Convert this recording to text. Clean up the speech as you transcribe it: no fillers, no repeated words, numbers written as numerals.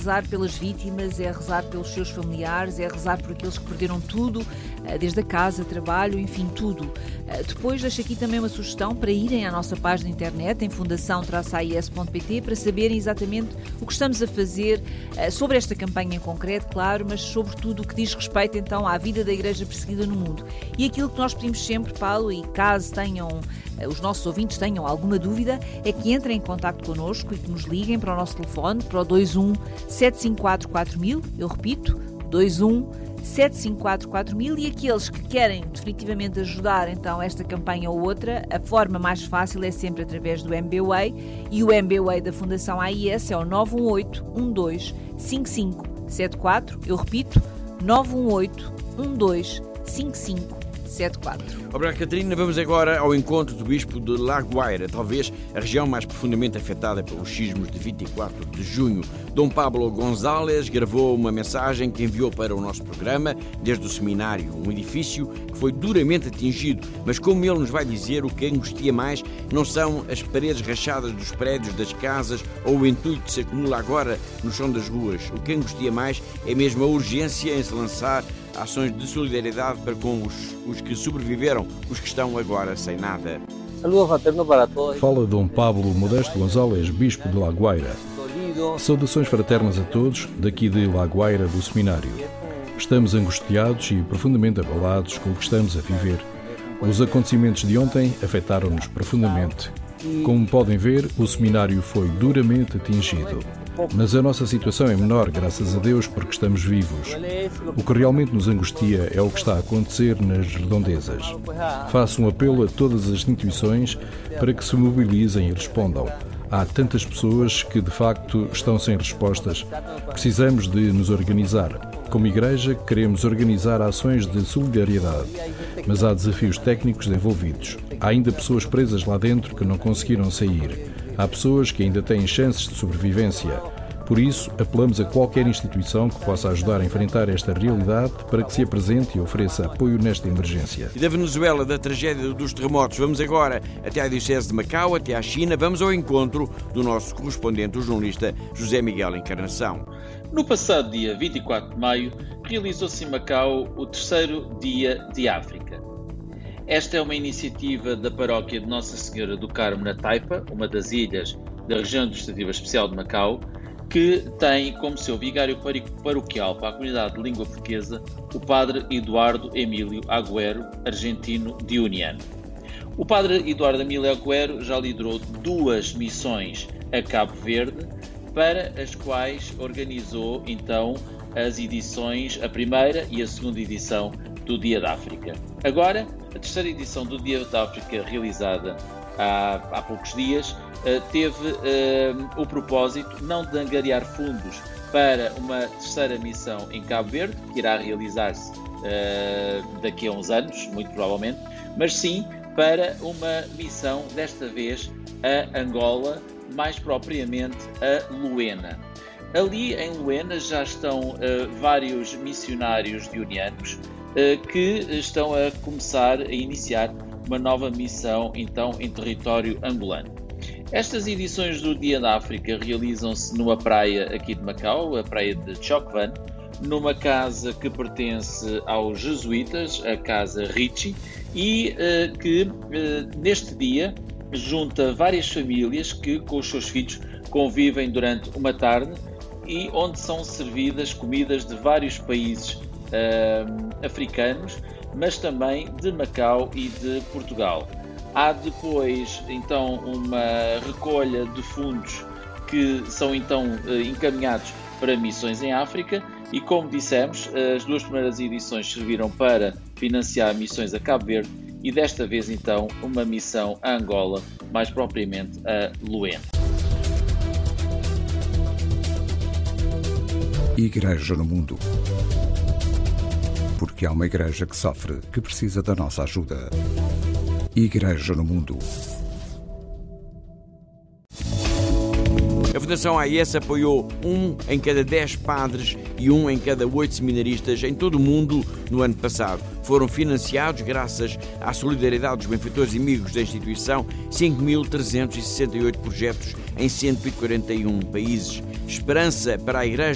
rezar pelas vítimas, é rezar pelos seus familiares, é rezar por aqueles que perderam tudo, desde a casa, trabalho, enfim, tudo. Depois deixo aqui também uma sugestão para irem à nossa página de internet, em fundação-ais.pt, para saberem exatamente o que estamos a fazer sobre esta campanha em concreto, claro, mas sobretudo o que diz respeito então à vida da Igreja perseguida no mundo. E aquilo que nós pedimos sempre, Paulo, e caso os nossos ouvintes tenham alguma dúvida, é que entrem em contacto connosco e que nos liguem para o nosso telefone, para o 21 754 4000, eu repito, 21 754 4000, e aqueles que querem definitivamente ajudar então esta campanha ou outra, a forma mais fácil é sempre através do MBWay, e o MBWay da Fundação AIS é o 918 12 5574, eu repito, 918 12 5574. Obrigado, Catarina. Vamos agora ao encontro do Bispo de La Guaira, talvez a região mais profundamente afetada pelos sismos de 24 de junho. Dom Pablo González gravou uma mensagem que enviou para o nosso programa desde o seminário, um edifício que foi duramente atingido, mas como ele nos vai dizer, o que angustia mais não são as paredes rachadas dos prédios, das casas ou o entulho que se acumula agora no chão das ruas. O que angustia mais é mesmo a urgência em se lançar ações de solidariedade para com os que sobreviveram, os que estão agora sem nada. Fala Dom Pablo Modesto González, Bispo de La Guaira. Saudações fraternas a todos, daqui de La Guaira do Seminário. Estamos angustiados e profundamente abalados com o que estamos a viver. Os acontecimentos de ontem afetaram-nos profundamente. Como podem ver, o Seminário foi duramente atingido. Mas a nossa situação é menor, graças a Deus, porque estamos vivos. O que realmente nos angustia é o que está a acontecer nas redondezas. Faço um apelo a todas as instituições para que se mobilizem e respondam. Há tantas pessoas que, de facto, estão sem respostas. Precisamos de nos organizar. Como Igreja, queremos organizar ações de solidariedade, mas há desafios técnicos envolvidos. Há ainda pessoas presas lá dentro que não conseguiram sair. Há pessoas que ainda têm chances de sobrevivência. Por isso, apelamos a qualquer instituição que possa ajudar a enfrentar esta realidade para que se apresente e ofereça apoio nesta emergência. E da Venezuela, da tragédia dos terremotos, vamos agora até à Diocese de Macau, até à China. Vamos ao encontro do nosso correspondente, o jornalista José Miguel Encarnação. No passado dia 24 de maio, realizou-se em Macau o terceiro Dia de África. Esta é uma iniciativa da paróquia de Nossa Senhora do Carmo na Taipa, uma das ilhas da região administrativa especial de Macau, que tem como seu vigário paroquial para a comunidade de língua portuguesa o padre Eduardo Emílio Agüero, argentino de União. O padre Eduardo Emílio Agüero já liderou 2 missões a Cabo Verde, para as quais organizou então as edições, a primeira e a segunda edição do Dia da África. Agora, a terceira edição do Dia da África, realizada há poucos dias, teve o propósito não de angariar fundos para uma terceira missão em Cabo Verde, que irá realizar-se daqui a uns anos, muito provavelmente, mas sim para uma missão, desta vez, a Angola, mais propriamente a Luena. Ali em Luena já estão vários missionários dionianos que estão a começar a iniciar uma nova missão então em território angolano. Estas edições do Dia da África realizam-se numa praia aqui de Macau, a praia de Chokvan, numa casa que pertence aos jesuítas, a Casa Ricci, e que neste dia junta várias famílias que com os seus filhos convivem durante uma tarde e onde são servidas comidas de vários países africanos, mas também de Macau e de Portugal. Há depois então uma recolha de fundos que são então encaminhados para missões em África e, como dissemos, as 2 primeiras edições serviram para financiar missões a Cabo Verde e desta vez então uma missão a Angola, mais propriamente a Luena. Igreja no mundo. Porque há uma igreja que sofre, que precisa da nossa ajuda. Igreja no mundo. A Fundação AIS apoiou 1 em cada 10 padres e 1 em cada 8 seminaristas em todo o mundo no ano passado. Foram financiados, graças à solidariedade dos benfeitores e amigos da instituição, 5.368 projetos em 141 países. Esperança para a Igreja